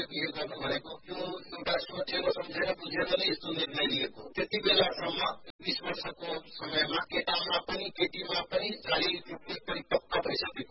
बिहे गर्नु भनेको यो एउटा सोचेर सम्झेर बुझेर नै यस्तो निर्णय लिएको। त्यति बेलासम्म 20 वर्षको समयमा केटामा पनि केटीमा पनि शारीरिक रूपले परिपक्व भइसकेको